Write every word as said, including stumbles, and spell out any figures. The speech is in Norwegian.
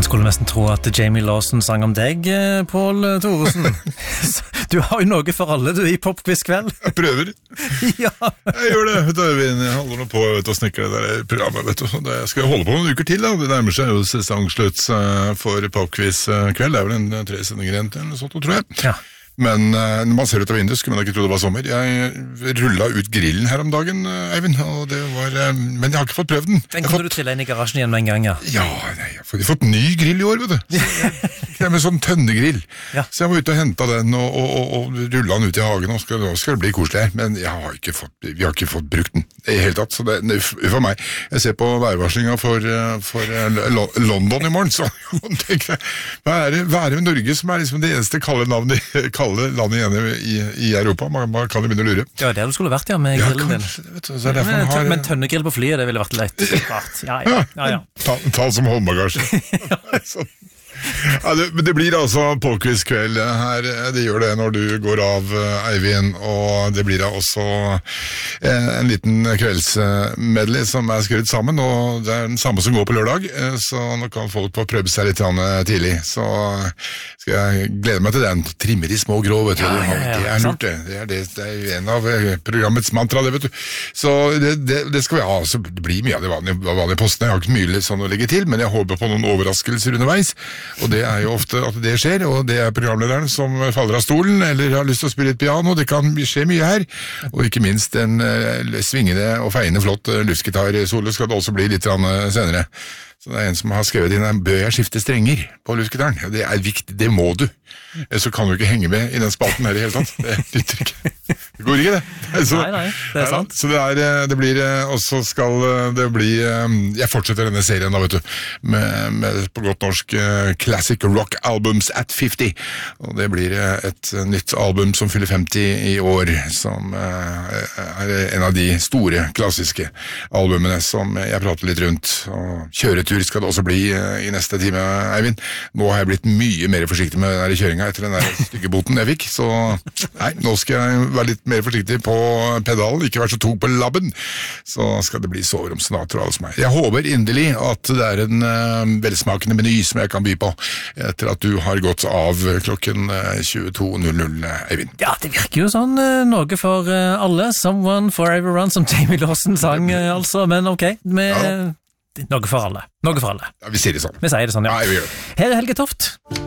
Man skulle nesten tro at Jamie Lawson sang om deg, Pål Thoresen. Du har jo noe for alle, du, i popquiz-kveld. Jeg prøver. Ja. Jeg gjør det. Vet du, jeg holder nå på vet du, å snekre det der programmet, vet du. Det skal jeg holde på noen uker til, da. Det nærmer seg jo sesongslutt for popquiz-kveld. Det er vel en tre sendinger igjen til, eller sånt, tror jeg. Ja. Men uh, når man ser ut av vinduet, skulle man ikke tro det var sommer. Jeg rullet ut grillen her om dagen, uh, Eivind, og det var, uh, men jeg har ikke fått prøvd den. Den kunne fått... du trille inn i garasjen igjen med en gang, ja. Ja, nei, jeg har fått ny grill i år, vet du. Det er med sånn tønnegrill. Ja. Så jeg var ute og hentet den, og, og, og, og rullet den ut i hagen, og skal, nå skal det bli koselig her. Men jeg har ikke fått, vi har ikke fått brukt den i hele tatt, så det er for meg. Jeg ser på værvarslinga for, for uh, London i morgen, så tenker jeg, hva er det, hva er det med Norge som er liksom det eneste kalde navnet i kalde landet igjen i, i Europa. Man, man kan jo begynne å lure. Ja, det er det du skulle vært, ja, med grillen ja, kanskje, din. Vet du, så er men, har... men tønnegrill på flyet, det ville vært lett. Ja, ja, ja, ja. Ta, ta som håndbagasje. Ja, Ja, det, det blir altså påkvist-kveld her, det gjør det når du går av, Eivind, og det blir da også en liten kveldsmedley som er skrevet sammen, og det er den samme som går på lørdag, så nå kan folk få prøve seg litt tidlig, så skal jeg glede meg til den. Trimme de små grå, vet du, ja, ja, ja, det er lurt det, det er, det, det er en av programmets mantra, det vet du, så det, det, det skal vi ha, så det blir mye av det vanlige, vanlige postene, jeg har ikke mye sånn å legge til, men jeg håper på noen overraskelser underveis. Og det er jo ofte at det skjer, og det er programlederen som faller av stolen, eller har lyst til å spille et piano, det kan skje mye her. Og ikke minst en uh, svingende og feiende flott uh, luftgitar-solo skal det også bli litt uh, senere. Så det er en som har skrevet inn, bør jeg skifte strenger på luftgitaren? Det er viktig, det må du. Så kan du ikke henge med i den spalten her i hele tatt. Det nytter ikke. Det går ikke det. Så, nei, nei, det er sant. Så det, er, det blir, og så skal det bli, jeg fortsetter denne serien da, vet du, med, med på godt norsk Classic Rock Albums at femti. Og det blir et nytt album som fyller femti i år, som er en av de store klassiske albumene som jeg prater litt rundt. Og kjøretur skal det også bli i neste time, Eivind. Nå har jeg blitt mye mer forsiktig med denne kjøringa etter den der styggeboten jeg fikk, så nei, nå skal jeg være litt mer forsiktig på pedalen, ikke være så tung på labben, så skal det bli soveromsnat, tror jeg hos meg. Jeg håper inderlig at det er en uh, velsmakende meny som jeg kan by på, etter at du har gått av klokken uh, tjueto null null, Eivind. Ja, det virker jo sånn uh, noe for uh, alle, Someone Forever Run, som Jamie Lawson sang, uh, altså, men ok, med... Ja. Noe for alle. Noe for alle. Ja, vi sier det sånn. Vi sier det sånn, ja. Ja, vi gjør det. Her er Helge Toft.